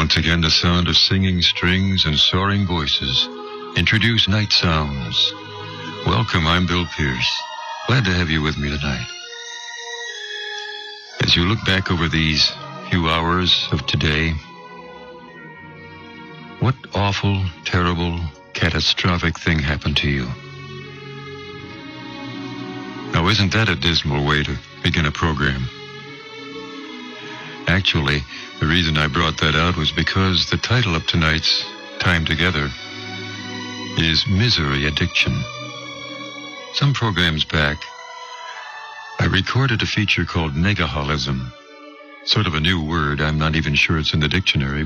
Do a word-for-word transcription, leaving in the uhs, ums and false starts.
Once again, the sound of singing strings and soaring voices introduce Night Sounds. Welcome, I'm Bill Pierce. Glad to have you with me tonight. As you look back over these few hours of today, what awful, terrible, catastrophic thing happened to you? Now, isn't that a dismal way to begin a program? Actually, the reason I brought that out was because the title of tonight's Time Together is Misery Addiction. Some programs back, I recorded a feature called negaholism. Sort of a new word. I'm not even sure it's in the dictionary.